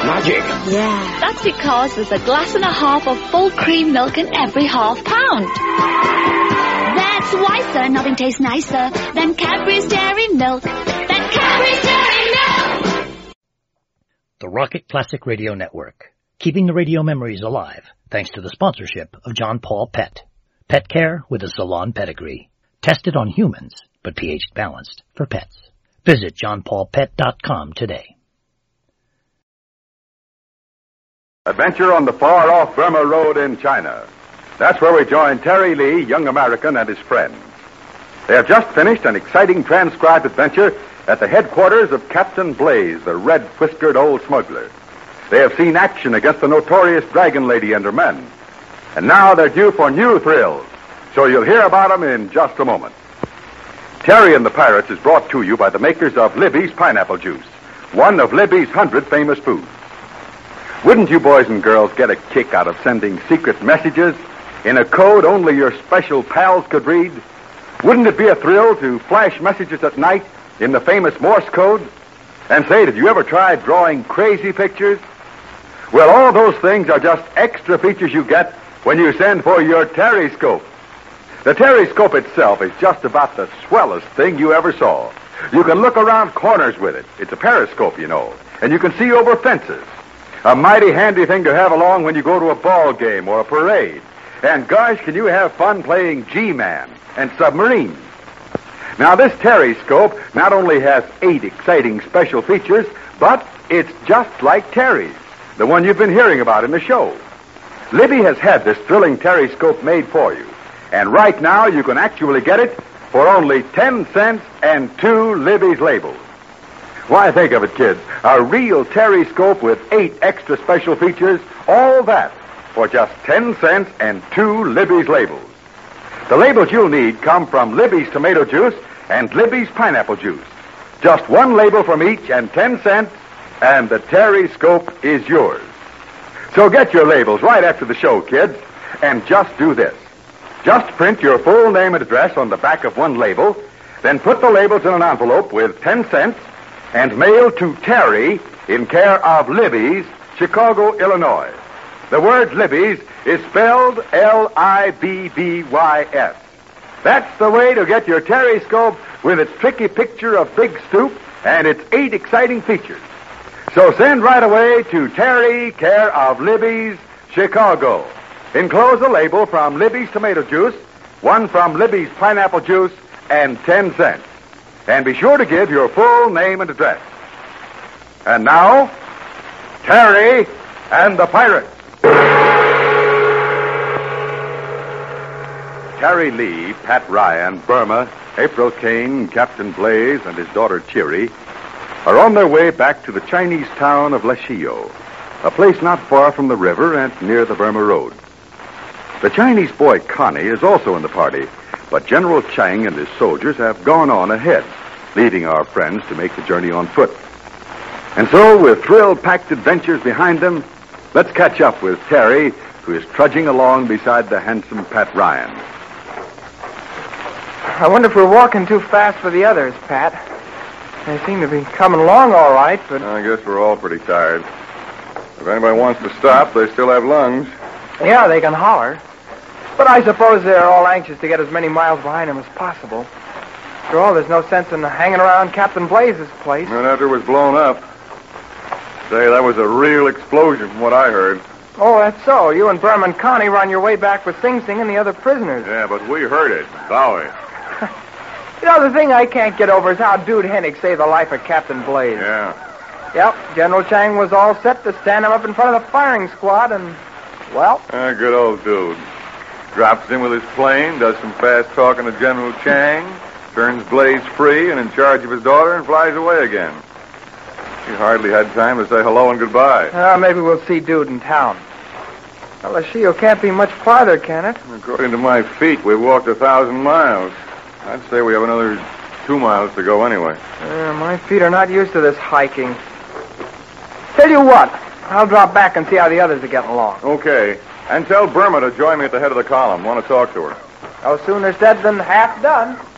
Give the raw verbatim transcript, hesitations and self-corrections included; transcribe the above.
Magic. Yeah. That's because there's a glass and a half of full cream milk in every half pound. That's why, sir, nothing tastes nicer than Cadbury's Dairy Milk. Than Cadbury's Dairy Milk! The Rocket Classic Radio Network. Keeping the radio memories alive thanks to the sponsorship of John Paul Pet. Pet care with a salon pedigree. Tested on humans, but pH balanced for pets. Visit john paul pet dot com today. Adventure on the far-off Burma Road in China. That's where we join Terry Lee, young American, and his friends. They have just finished an exciting transcribed adventure at the headquarters of Captain Blaze, the red-whiskered old smuggler. They have seen action against the notorious Dragon Lady and her men. And now they're due for new thrills, so you'll hear about them in just a moment. Terry and the Pirates is brought to you by the makers of Libby's Pineapple Juice, one of Libby's hundred famous foods. Wouldn't you boys and girls get a kick out of sending secret messages in a code only your special pals could read? Wouldn't it be a thrill to flash messages at night in the famous Morse code? And say, did you ever try drawing crazy pictures? Well, all those things are just extra features you get when you send for your Terryscope. The Terryscope itself is just about the swellest thing you ever saw. You can look around corners with it. It's a periscope, you know, and you can see over fences. A mighty handy thing to have along when you go to a ball game or a parade. And gosh, can you have fun playing G-Man and submarines. Now, this Terryscope not only has eight exciting special features, but it's just like Terry's, the one you've been hearing about in the show. Libby has had this thrilling Terryscope made for you. And right now, you can actually get it for only ten cents and two Libby's labels. Why, think of it, kids. A real Terryscope with eight extra special features, all that for just ten cents and two Libby's labels. The labels you'll need come from Libby's Tomato Juice and Libby's Pineapple Juice. Just one label from each and ten cents, and the Terryscope is yours. So get your labels right after the show, kids, and just do this. Just print your full name and address on the back of one label, then put the labels in an envelope with ten cents and mail to Terry in care of Libby's, Chicago, Illinois. The word Libby's is spelled L I B B Y S. That's the way to get your Terryscope with its tricky picture of Big Stoop and its eight exciting features. So send right away to Terry, care of Libby's, Chicago. Enclose a label from Libby's Tomato Juice, one from Libby's Pineapple Juice, and ten cents. And be sure to give your full name and address. And now, Terry and the Pirates. Terry Lee, Pat Ryan, Burma, April Kane, Captain Blaze, and his daughter Cheery are on their way back to the Chinese town of Lashio, a place not far from the river and near the Burma Road. The Chinese boy Connie is also in the party, but General Chang and his soldiers have gone on ahead, leaving our friends to make the journey on foot. And so, with thrill-packed adventures behind them, let's catch up with Terry, who is trudging along beside the handsome Pat Ryan. I wonder if we're walking too fast for the others, Pat. They seem to be coming along all right, but... I guess we're all pretty tired. If anybody wants to stop, they still have lungs. Yeah, they can holler. But I suppose they're all anxious to get as many miles behind them as possible. After all, there's no sense in hanging around Captain Blaze's place. Not after it was blown up. Say, that was a real explosion from what I heard. Oh, that's so. You and Burma and Connie were on your way back with Sing Sing and the other prisoners. Yeah, but we heard it. Bowie. You know, the thing I can't get over is how Dude Hennig saved the life of Captain Blaze. Yeah. Yep, General Chang was all set to stand him up in front of the firing squad, and, well... Ah, good old dude. Drops in with his plane, does some fast talking to General Chang, turns Blaze free and in charge of his daughter, and flies away again. He hardly had time to say hello and goodbye. Uh, maybe we'll see Dude in town. Well, Lashio can't be much farther, can it? According to my feet, we've walked a thousand miles. I'd say we have another two miles to go anyway. Uh, my feet are not used to this hiking. Tell you what, I'll drop back and see how the others are getting along. Okay. And tell Burma to join me at the head of the column. Want to talk to her. No sooner said than half done.